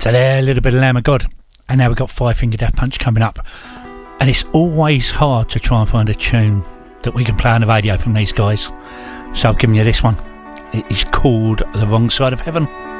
So there, a little bit of Lamb of God. And now we've got Five Finger Death Punch coming up. And it's always hard to try and find a tune that we can play on the radio from these guys. So I've given you this one. It is called The Wrong Side of Heaven.